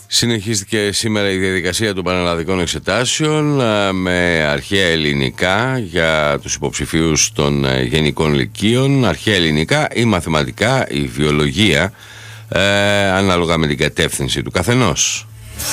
Συνεχίστηκε σήμερα η διαδικασία των πανελλαδικών εξετάσεων με αρχαία ελληνικά για τους υποψηφίους των γενικών λυκείων, αρχαία ελληνικά ή μαθηματικά ή βιολογία, ανάλογα με την κατεύθυνση του καθενός.